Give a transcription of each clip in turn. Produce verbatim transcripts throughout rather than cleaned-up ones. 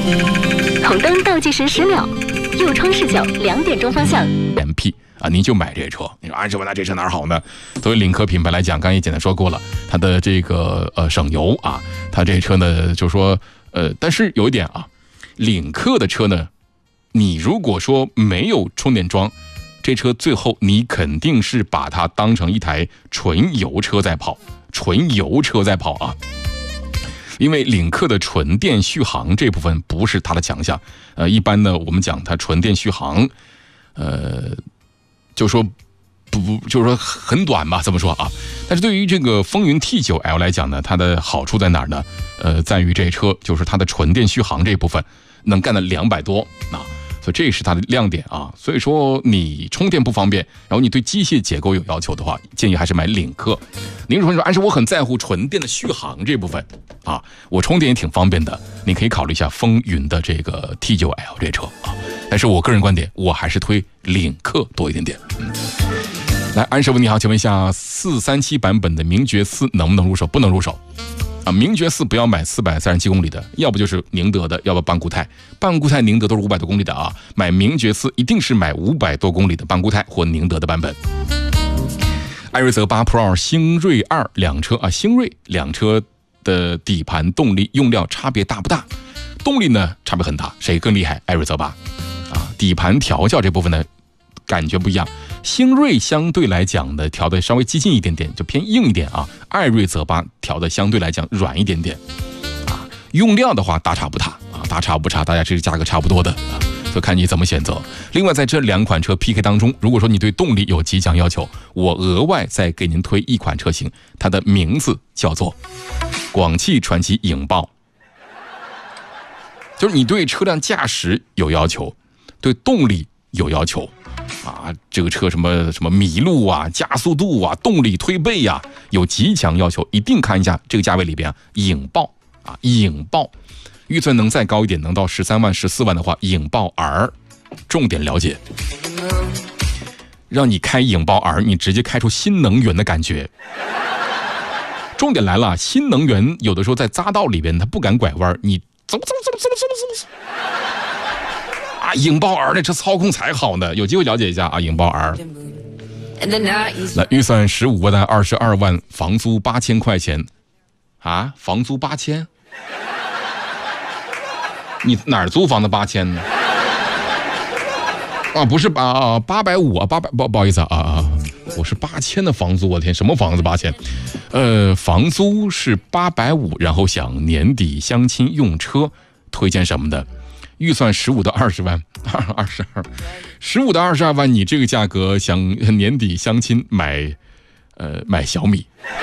红灯倒计时十秒，右窗视角两点钟方向。 M P 啊，您就买这车。你说安师傅，那这车哪儿好呢？作为领克品牌来讲，刚才也简单说过了，它的这个呃省油啊，它这车呢就说呃，但是有一点啊，领克的车呢，你如果说没有充电桩，这车最后你肯定是把它当成一台纯油车在跑，纯油车在跑啊。因为领克的纯电续航这部分不是它的强项，呃，一般呢我们讲它纯电续航，呃，就说不不就是说很短吧，这么说啊。但是对于这个风云 T 九 L 来讲呢，它的好处在哪儿呢？呃，在于这车就是它的纯电续航这部分能干到两百多啊。所以这是它的亮点啊，所以说你充电不方便，然后你对机械结构有要求的话，建议还是买领克。您说你说，安师我很在乎纯电的续航这部分啊，我充电也挺方便的，你可以考虑一下风云的这个 T 九 L 这车啊。但是我个人观点，我还是推领克多一点点。嗯，来，安师傅你好，请问一下，四三七版本的名爵四能不能入手？不能入手。啊，名爵四不要买四百三十七公里的，要不就是宁德的，要不半固态。半固态宁德都是五百多公里的啊，买名爵四一定是买五百多公里的半固态或宁德的版本。艾瑞泽八 Pro、星锐二两车啊，星锐两车的底盘动力用料差别大不大？动力呢差别很大，谁更厉害？艾瑞泽八啊，底盘调教这部分呢感觉不一样。星锐相对来讲呢调的稍微激进一点点，就偏硬一点啊。艾瑞泽八调的相对来讲软一点点啊。用料的话大差不差啊，大差不差，大家这个价格差不多的啊，所以看你怎么选择。另外在这两款车 P K 当中，如果说你对动力有极强要求，我额外再给您推一款车型，它的名字叫做广汽传祺影豹。就是你对车辆驾驶有要求，对动力有要求啊，这个车什么什么麋鹿啊、加速度啊、动力推背啊，有极强要求，一定看一下这个价位里边啊，影豹啊，影豹，预算能再高一点，能到十三万、十四万的话，影豹 R， 重点了解，让你开影豹 R， 你直接开出新能源的感觉。重点来了，新能源有的时候在匝道里边它不敢拐弯，你走走走走走走走。啊，影豹 R 那车操控才好呢，有机会了解一下啊，影豹 R。那预算十五万到二十二万，房租八千块钱，啊，房租八千，你哪儿租房子八千呢？啊，不是八八百五啊，八百不不好意思啊啊，我是八千的房租，我天，什么房子八千？呃，房租是八百五，然后想年底相亲用车，推荐什么的？预算十五到二十万，二十二，十五到二十二万，你这个价格想年底相亲买，呃，买小米，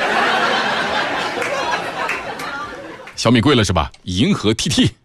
小米贵了是吧？银河 T T，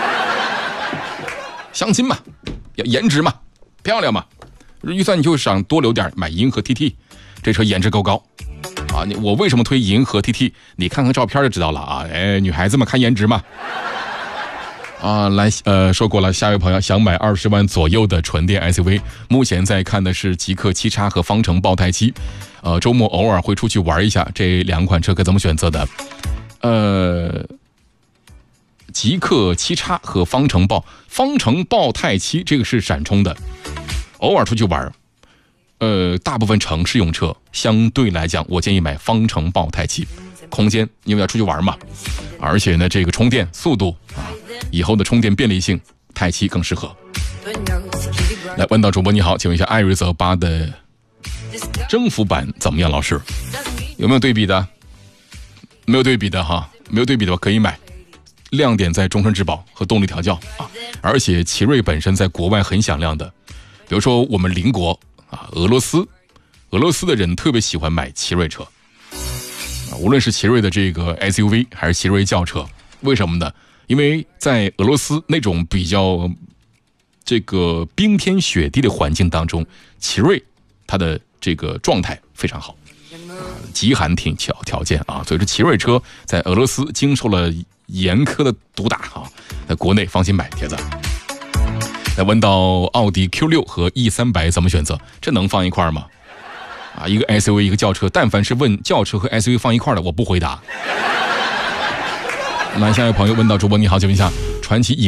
相亲嘛，要颜值嘛，漂亮嘛，预算你就想多留点，买银河 T T， 这车颜值够高啊！你我为什么推银河 T T？ 你看看照片就知道了啊！哎，女孩子们看颜值嘛。啊，来，呃，说过了，下一位朋友想买二十万左右的纯电 S U V， 目前在看的是极氪七叉和方程豹太七，呃，周末偶尔会出去玩一下，这两款车可怎么选择的？呃，极氪七叉和方程豹，方程豹太七这个是闪充的，偶尔出去玩，呃，大部分城市用车相对来讲，我建议买方程豹太七。空间，因为要出去玩嘛，而且呢，这个充电速度啊，以后的充电便利性，太七更适合。来，问到主播你好，请问一下，艾瑞泽八的征服版怎么样？老师，有没有对比的？没有对比的哈，没有对比的话可以买。亮点在终身质保和动力调教啊，而且奇瑞本身在国外很响亮的，比如说我们邻国啊，俄罗斯，俄罗斯的人特别喜欢买奇瑞车。无论是奇瑞的这个 S U V 还是奇瑞轿车，为什么呢？因为在俄罗斯那种比较这个冰天雪地的环境当中，奇瑞它的这个状态非常好，极寒条条件啊，所以说奇瑞车在俄罗斯经受了严苛的毒打啊，在国内放心买帖子。来问到奥迪 Q 六 和 E 三百怎么选择？这能放一块吗？啊，一个 S U V 一个轿车，但凡是问轿车和 S U V 放一块的，我不回答。那下一位朋友问到主播你好，请问一下，传祺